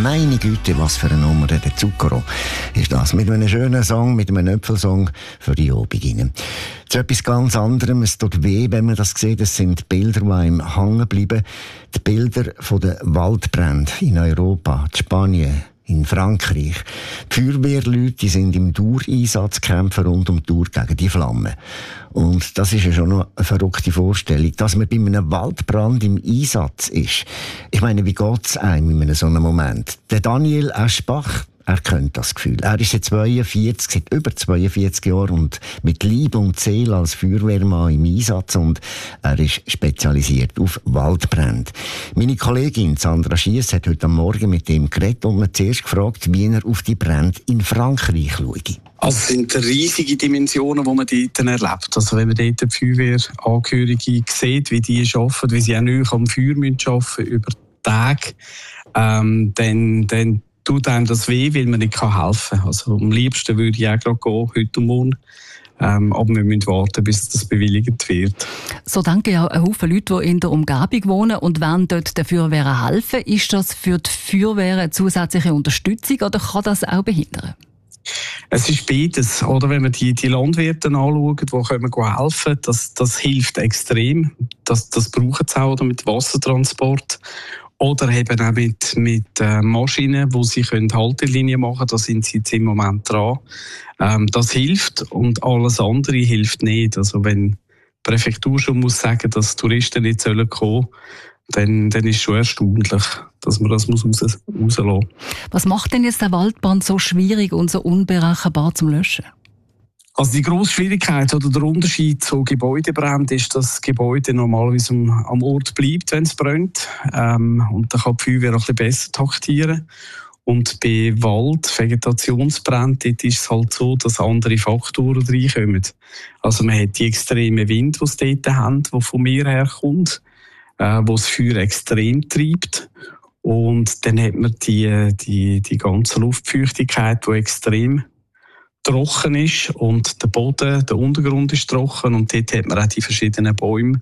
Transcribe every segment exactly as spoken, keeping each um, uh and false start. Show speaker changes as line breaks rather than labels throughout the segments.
Meine Güte, was für eine Nummer, der Zucchero ist das. Mit einem schönen Song, mit einem Äpfelsong für die Obig rein. Zu etwas ganz anderem. Es tut weh, wenn man das sieht. Das sind Bilder, die einem hängen bleiben. Die Bilder von den Waldbränden in Europa, in Spanien, in Frankreich. Die Feuerwehrleute sind im Dauereinsatz, kämpfen rund um die Uhr gegen die Flammen. Und das ist ja schon noch eine verrückte Vorstellung, dass man bei einem Waldbrand im Einsatz ist. Ich meine, wie geht es einem in einem so einem Moment? Der Daniel Eschbach, er kennt das Gefühl. Er ist seit zweiundvierzig, seit über zweiundvierzig Jahren und mit Leib und Seele als Feuerwehrmann im Einsatz und er ist spezialisiert auf Waldbrände. Meine Kollegin Sandra Schiess hat heute Morgen mit ihm geredet und mir zuerst gefragt, wie er auf die Brände in Frankreich schaut.
Also es sind riesige Dimensionen, die man dort erlebt. Also wenn man dort die Feuerwehrangehörige sieht, wie die arbeiten, wie sie auch nicht am Feuer arbeiten müssen, über Tage, ähm, dann, dann tut einem das weh, weil man nicht helfen kann. Also am liebsten würde ich auch gerade gehen, heute und morgen. Ähm, aber wir müssen warten, bis das bewilligt wird.
So denken ja ein Haufen Leute, die in der Umgebung wohnen und wollen dort der Feuerwehr helfen. Ist das für die Feuerwehr eine zusätzliche Unterstützung oder kann das auch behindern?
Es ist beides. Oder wenn man die, die Landwirte anschaut, die können helfen, das, das hilft extrem. Das, das brauchen sie auch oder mit Wassertransport. Oder eben auch mit, mit äh, Maschinen, wo sie können Haltelinien machen können. Da sind sie jetzt im Moment dran. Ähm, das hilft und alles andere hilft nicht. Also wenn die Präfektur schon muss sagen, dass Touristen nicht sollen kommen, dann, dann ist es schon erstaunlich, dass man das muss raus, rauslassen muss.
Was macht denn jetzt der Waldbrand so schwierig und so unberechenbar zum Löschen?
Also die grosse Schwierigkeit oder der Unterschied zu Gebäudebränden ist, dass das Gebäude normalerweise am, am Ort bleibt, wenn es brennt. Ähm, und dann kann die Feuerwehr auch ein bisschen besser taktieren. Und bei Wald, Vegetationsbränden, dort ist es halt so, dass andere Faktoren reinkommen. Also man hat die extremen Wind, die sie dort haben, die von mir herkommt, äh, wo das Feuer extrem treibt. Und dann hat man die, die, die ganze Luftfeuchtigkeit, die extrem trocken ist und der Boden, der Untergrund ist trocken und dort hat man auch die verschiedenen Bäume,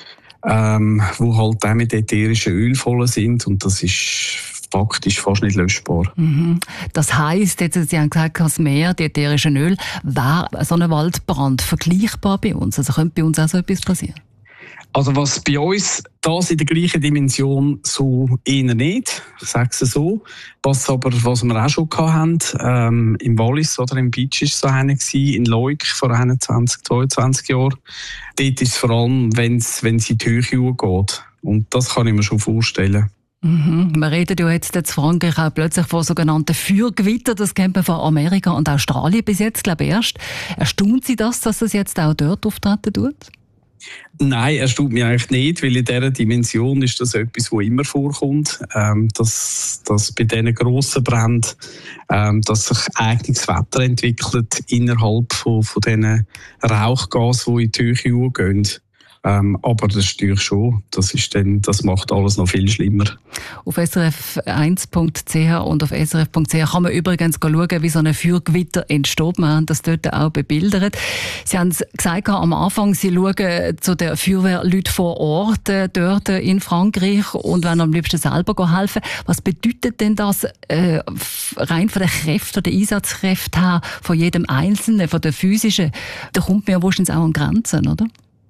ähm, die halt auch mit ätherischen Öl voll sind und das ist faktisch fast nicht löschbar.
Mhm. Das heisst, jetzt, Sie haben gesagt, das Meer, die ätherischen Öl, wäre so ein Waldbrand vergleichbar bei uns? Also könnte bei uns auch so etwas passieren?
Also was bei uns das in der gleichen Dimension so eher nicht, ich sage es so. Was aber, was wir auch schon hatten, ähm, im Wallis oder im Beach ist so einer gewesen, in Leuk vor einundzwanzig, zweiundzwanzig Jahren. Dort ist es vor allem, wenn es in die Höhe geht. Und das kann ich mir schon vorstellen.
Mhm. Wir reden ja jetzt in Frankreich auch plötzlich von sogenannten Feuergewittern. Das kennt man von Amerika und Australien bis jetzt, glaube ich, erst. Erstaunt Sie das, dass das jetzt auch dort auftreten tut?
Nein, erstaunt mich eigentlich nicht, weil in dieser Dimension ist das etwas, was immer vorkommt, ähm, dass, dass bei diesen grossen Bränden ähm, dass sich eigenes Wetter entwickelt innerhalb von, von diesen Rauchgasen, die in die Höhe gehen. Ähm, aber das ist natürlich schon, das, ist dann, das macht alles noch viel schlimmer.
Auf S R F eins punkt c h und auf S R F punkt c h kann man übrigens schauen, wie so ein Feuergewitter entsteht. Wir haben das dort auch bebildert. Sie haben gesagt am Anfang, Sie schauen zu den Feuerwehrleuten vor Ort äh, dort in Frankreich und wollen am liebsten selber helfen. Was bedeutet denn das äh, rein von den Kräften, den Einsatzkräften her, von jedem Einzelnen, von der physischen? Da kommt man ja wahrscheinlich auch an Grenzen, oder?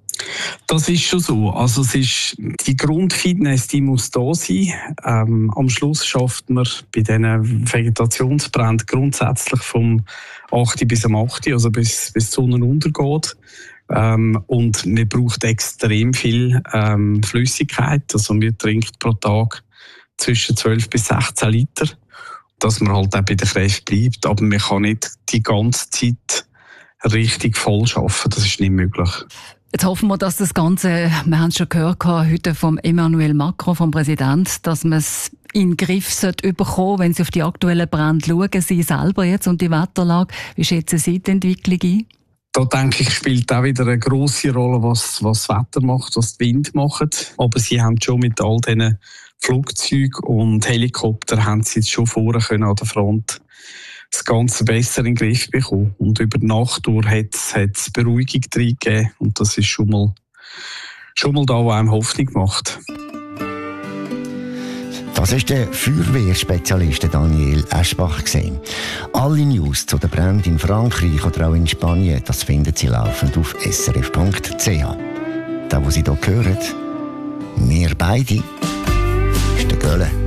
Das ist schon so. Also es ist, die Grundfitness, die muss da sein. Ähm, am Schluss schafft man bei diesen Vegetationsbränden grundsätzlich vom acht bis am acht, also bis, bis die Sonne untergeht. Ähm, und man braucht extrem viel ähm, Flüssigkeit. Also man trinkt pro Tag zwischen zwölf bis sechzehn Liter, dass man halt auch bei der Kräfte bleibt. Aber man kann nicht die ganze Zeit richtig voll arbeiten. Das ist nicht möglich.
Jetzt hoffen wir, dass das Ganze, wir haben es schon gehört heute vom Emmanuel Macron, vom Präsidenten, dass man es in den Griff bekommen, wenn Sie auf die aktuellen Brände schauen, Sie selber jetzt und die Wetterlage. Wie schätzen Sie die Entwicklung ein?
Da denke ich, spielt auch wieder eine grosse Rolle, was, was das Wetter macht, was der Wind macht. Aber Sie haben schon mit all diesen Flugzeugen und Helikoptern haben Sie jetzt schon vorher können an der Front das Ganze besser in den Griff bekommen. Und über die Nacht durch hat es Beruhigung drin gegeben. Und das ist schon mal, schon mal da, was einem Hoffnung macht.
Das ist der Feuerwehrspezialist Daniel Eschbach gesehen. Alle News zu den Bränden in Frankreich oder auch in Spanien, das finden Sie laufend auf s r f punkt c h. Da, wo Sie hier hören, wir beide, ist der Gölle.